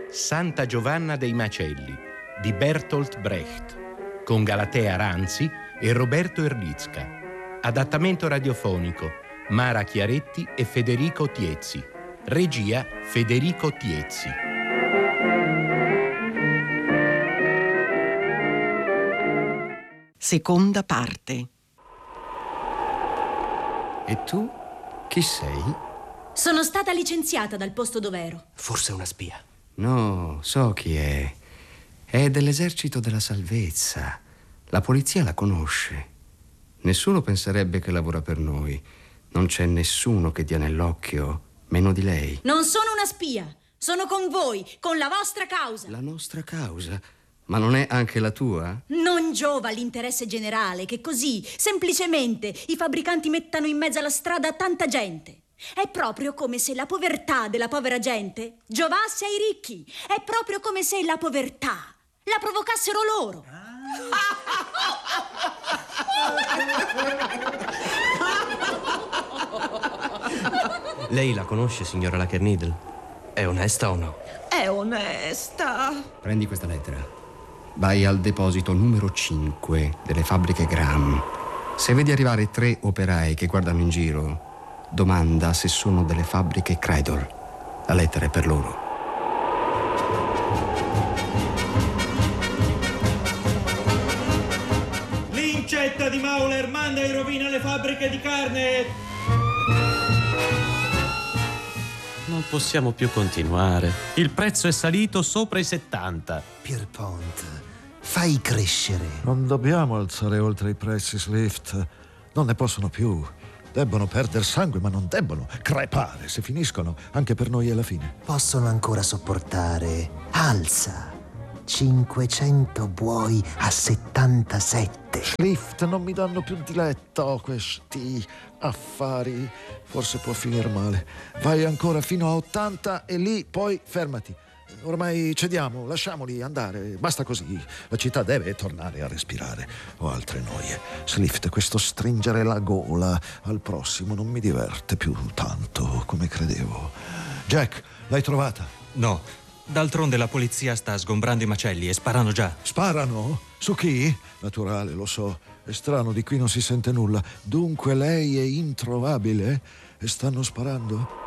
Santa Giovanna dei Macelli di Bertolt Brecht con Galatea Ranzi e Roberto Erlicka. Adattamento radiofonico Mara Chiaretti e Federico Tiezzi. Regia Federico Tiezzi. Seconda parte. E tu chi sei? Sono stata licenziata dal posto dov'ero. Forse una spia. No, so chi è. È dell'esercito della salvezza. La polizia la conosce. Nessuno penserebbe che lavora per noi. Non c'è nessuno che dia nell'occhio, meno di lei. Non sono una spia. Sono con voi, con la vostra causa. La nostra causa? Ma non è anche la tua? Non giova l'interesse generale che così, semplicemente, i fabbricanti mettano in mezzo alla strada tanta gente. È proprio come se la povertà della povera gente giovasse ai ricchi. È proprio come se la povertà la provocassero loro. Lei la conosce, signora Lackernidle? È onesta o no? È onesta. Prendi questa lettera. Vai al deposito numero 5 delle fabbriche Graham. Se vedi arrivare 3 operai che guardano in giro, domanda se sono delle fabbriche Cradle. La lettera è per loro. L'incetta di Mauler manda in rovina le fabbriche di carne. Non possiamo più continuare. Il prezzo è salito sopra i 70. Pierpont, fai crescere. Non dobbiamo alzare oltre i prezzi, Swift. Non ne possono più. Debbono perdere sangue, ma non debbono crepare se finiscono, anche per noi alla fine. Possono ancora sopportare. Alza. 500 buoi a 77. Swift, non mi danno più diletto questi affari. Forse può finire male. Vai ancora fino a 80 e lì poi fermati. Ormai cediamo, lasciamoli andare. Basta così. La città deve tornare a respirare. Ho altre noie. Swift, questo stringere la gola al prossimo non mi diverte più tanto come credevo. Jack, l'hai trovata? No, d'altronde la polizia sta sgombrando i macelli e sparano già. Sparano? Su chi? Naturale, lo so. È strano, di qui non si sente nulla. Dunque lei è introvabile e stanno sparando?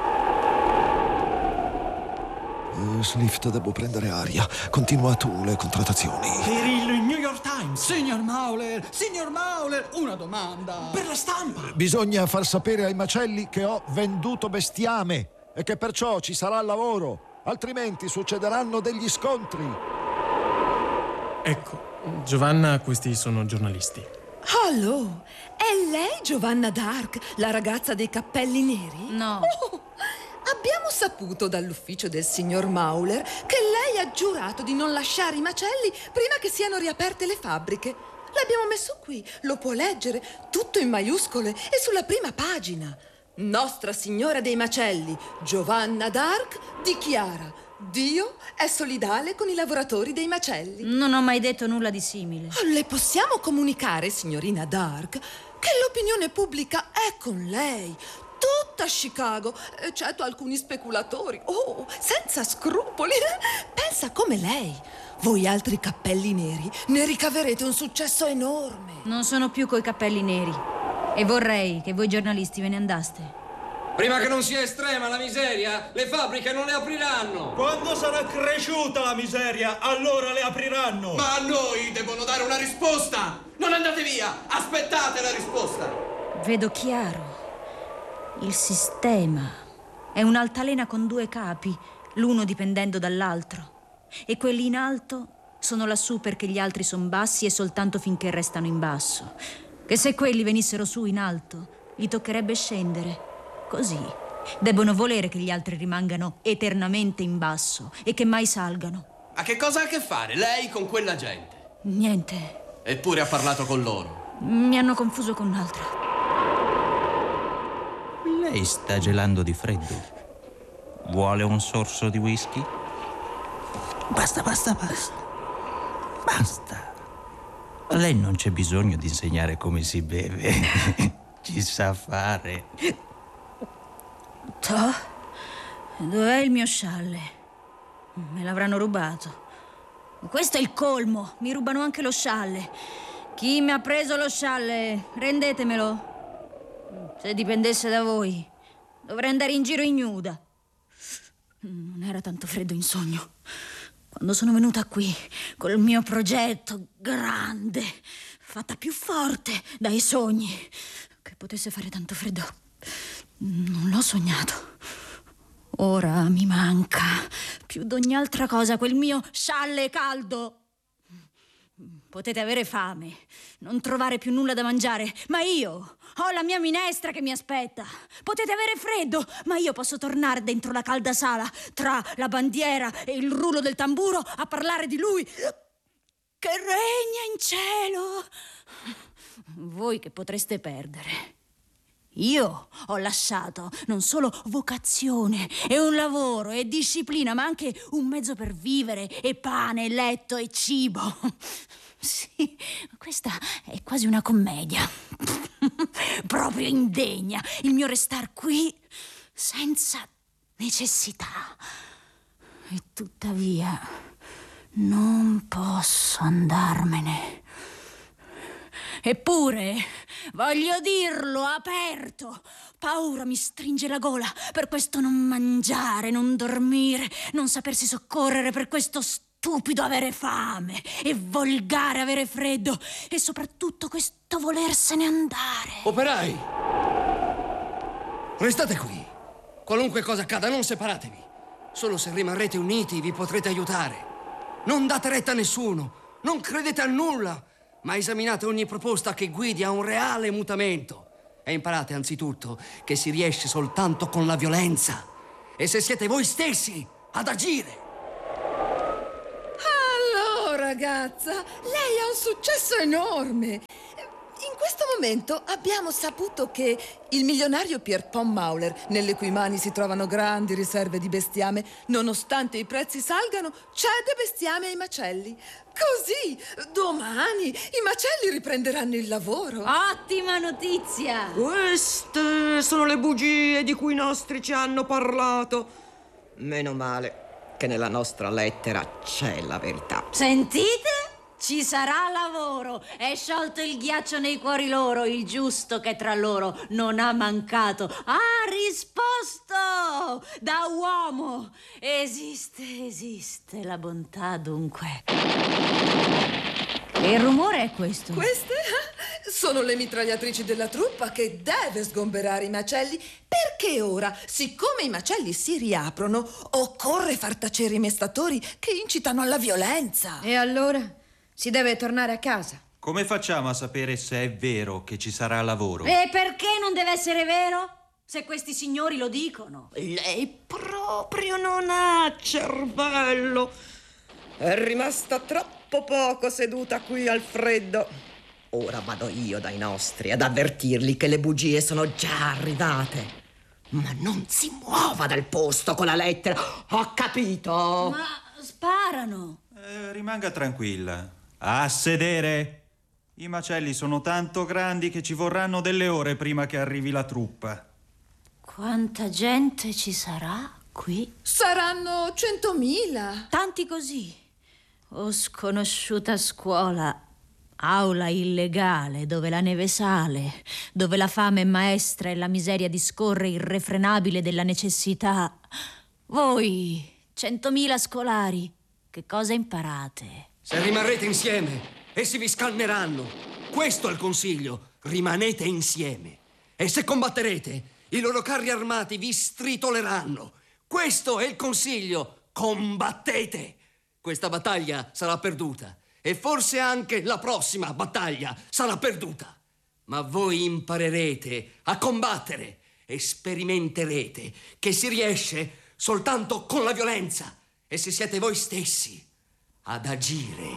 Swift, devo prendere aria. Continua tu le contrattazioni. Per il New York Times. Signor Mauler, una domanda. Per la stampa. Bisogna far sapere ai macelli che ho venduto bestiame e che perciò ci sarà lavoro, altrimenti succederanno degli scontri. Ecco, Giovanna, questi sono giornalisti. Allo, è lei Giovanna d'Arc, la ragazza dei cappelli neri? No. Oh, abbiamo saputo dall'ufficio del signor Mauler che lei ha giurato di non lasciare i macelli prima che siano riaperte le fabbriche. L'abbiamo messo qui, lo può leggere, tutto in maiuscole e sulla prima pagina. Nostra Signora dei Macelli, Giovanna d'Arc, dichiara: Dio è solidale con i lavoratori dei macelli. Non ho mai detto nulla di simile. Le possiamo comunicare, signorina d'Arc, che l'opinione pubblica è con lei. Tutta Chicago, eccetto alcuni speculatori, senza scrupoli. Pensa come lei. Voi altri cappelli neri ne ricaverete un successo enorme. Non sono più coi cappelli neri e vorrei che voi giornalisti ve ne andaste. Prima che non sia estrema la miseria, le fabbriche non le apriranno. Quando sarà cresciuta la miseria, allora le apriranno. Ma a noi devono dare una risposta. Non andate via, aspettate la risposta. Vedo chiaro. Il sistema è un'altalena con 2 capi, l'uno dipendendo dall'altro. E quelli in alto sono lassù perché gli altri sono bassi e soltanto finché restano in basso. Che se quelli venissero su in alto, gli toccherebbe scendere. Così debbono volere che gli altri rimangano eternamente in basso e che mai salgano. Ma che cosa ha a che fare lei con quella gente? Niente. Eppure ha parlato con loro. Mi hanno confuso con un'altra. Lei sta gelando di freddo. Vuole un sorso di whisky? Basta. Basta. A lei non c'è bisogno di insegnare come si beve. Ci sa fare. Dov'è il mio scialle? Me l'avranno rubato. Questo è il colmo. Mi rubano anche lo scialle. Chi mi ha preso lo scialle? Rendetemelo. Se dipendesse da voi, dovrei andare in giro ignuda. Non era tanto freddo in sogno. Quando sono venuta qui col mio progetto grande, fatta più forte dai sogni, che potesse fare tanto freddo, non l'ho sognato. Ora mi manca più d'ogni altra cosa quel mio scialle caldo. Potete avere fame, non trovare più nulla da mangiare, ma io ho la mia minestra che mi aspetta. Potete avere freddo, ma io posso tornare dentro la calda sala, tra la bandiera e il rullo del tamburo, a parlare di lui che regna in cielo. Voi che potreste perdere. Io ho lasciato non solo vocazione e un lavoro e disciplina, ma anche un mezzo per vivere e pane, e letto e cibo. Sì, questa è quasi una commedia. Proprio indegna il mio restar qui senza necessità. E tuttavia non posso andarmene. Eppure voglio dirlo aperto. Paura mi stringe la gola per questo non mangiare, non dormire, non sapersi soccorrere, per questo stupido avere fame e volgare avere freddo, e soprattutto questo volersene andare. Operai! Restate qui. Qualunque cosa accada, non separatevi. Solo se rimarrete uniti vi potrete aiutare. Non date retta a nessuno, non credete a nulla, ma esaminate ogni proposta che guidi a un reale mutamento. E imparate anzitutto che si riesce soltanto con la violenza. E se siete voi stessi ad agire. Ragazza, lei ha un successo enorme. In questo momento abbiamo saputo che il milionario Pierpont Mauler, nelle cui mani si trovano grandi riserve di bestiame, nonostante i prezzi salgano, cede bestiame ai macelli. Così, domani i macelli riprenderanno il lavoro. Ottima notizia! Queste sono le bugie di cui i nostri ci hanno parlato. Meno male che nella nostra lettera c'è la verità. Sentite? Ci sarà lavoro. È sciolto il ghiaccio nei cuori loro. Il giusto che tra loro non ha mancato ha risposto da uomo. Esiste la bontà dunque. Che rumore è questo? Queste sono le mitragliatrici della truppa che deve sgomberare i macelli, perché ora, siccome i macelli si riaprono, occorre far tacere i mestatori che incitano alla violenza. E allora si deve tornare a casa. Come facciamo a sapere se è vero che ci sarà lavoro? E perché non deve essere vero? Se questi signori lo dicono. Lei proprio non ha cervello. È rimasta troppo poco seduta qui al freddo. Ora vado io dai nostri ad avvertirli che le bugie sono già arrivate. Ma non si muova dal posto con la lettera, ho capito? Ma sparano. Rimanga tranquilla. A sedere. I macelli sono tanto grandi che ci vorranno delle ore prima che arrivi la truppa. Quanta gente ci sarà qui? Saranno 100.000. Tanti così. Oh, sconosciuta scuola. Aula illegale dove la neve sale, dove la fame è maestra e la miseria discorre irrefrenabile della necessità. Voi, 100.000 scolari, che cosa imparate? Se rimarrete insieme, essi vi scalmeranno. Questo è il consiglio. Rimanete insieme. E se combatterete, i loro carri armati vi stritoleranno. Questo è il consiglio. Combattete. Questa battaglia sarà perduta. E forse anche la prossima battaglia sarà perduta. Ma voi imparerete a combattere e sperimenterete che si riesce soltanto con la violenza. E se siete voi stessi ad agire.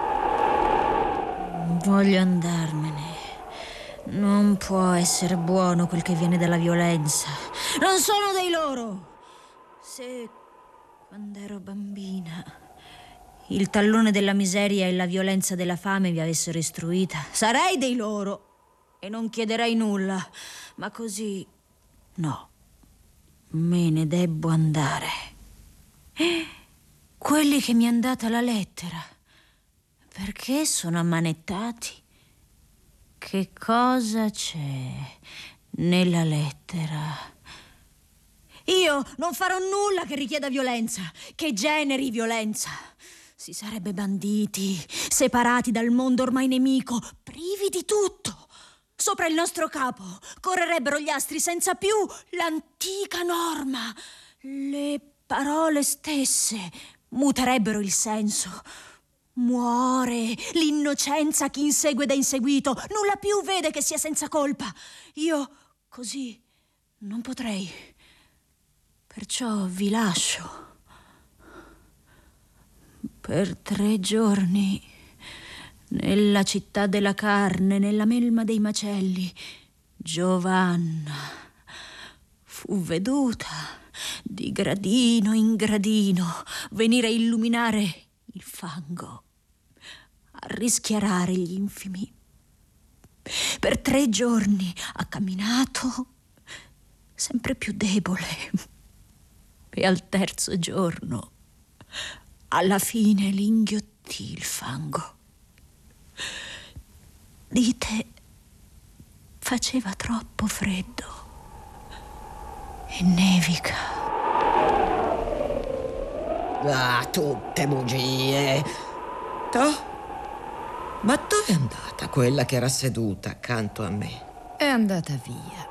Voglio andarmene. Non può essere buono quel che viene dalla violenza. Non sono dei loro. Se quando ero bambina il tallone della miseria e la violenza della fame vi avessero istruita, sarei dei loro e non chiederei nulla. Ma così no. Me ne debbo andare. quelli che mi han data la lettera, perché sono ammanettati? Che cosa c'è nella lettera? Io non farò nulla che richieda violenza, che generi violenza. Si sarebbe banditi, separati dal mondo ormai nemico, privi di tutto. Sopra il nostro capo correrebbero gli astri senza più l'antica norma. Le parole stesse muterebbero il senso. Muore l'innocenza chi insegue da inseguito, nulla più vede che sia senza colpa. Io così non potrei. Perciò vi lascio. Per 3 giorni, nella città della carne, nella melma dei macelli, Giovanna fu veduta di gradino in gradino venire a illuminare il fango, a rischiarare gli infimi. Per 3 giorni ha camminato sempre più debole e al 3° giorno alla fine l'inghiottì il fango. Dite, faceva troppo freddo e nevica. Ah, tutte bugie. Ma dove è andata quella che era seduta accanto a me? È andata via.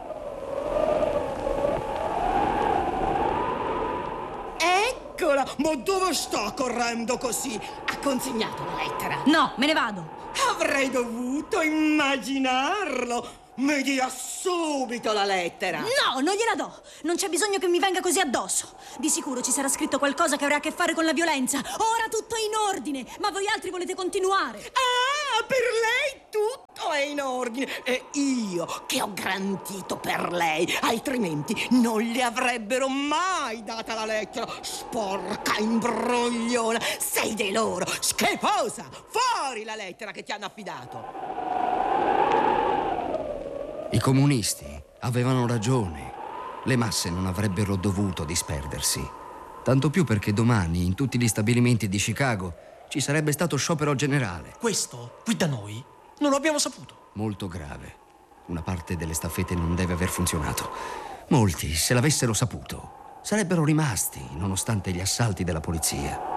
Eccola! Ma dove sta correndo così? Ha consegnato la lettera? No, me ne vado. Avrei dovuto immaginarlo. Mi dia subito la lettera. No, non gliela do. Non c'è bisogno che mi venga così addosso. Di sicuro ci sarà scritto qualcosa che avrà a che fare con la violenza. Ora tutto è in ordine, ma voi altri volete continuare. Ah, per lei tutto è in ordine. E io che ho garantito per lei, altrimenti non le avrebbero mai data la lettera. Sporca imbrogliona. Sei di loro, schifosa. Fuori la lettera che ti hanno affidato. I comunisti avevano ragione. Le masse non avrebbero dovuto disperdersi. Tanto più perché domani, in tutti gli stabilimenti di Chicago, ci sarebbe stato sciopero generale. Questo, qui da noi, non lo abbiamo saputo. Molto grave. Una parte delle staffette non deve aver funzionato. Molti, se l'avessero saputo, sarebbero rimasti, nonostante gli assalti della polizia.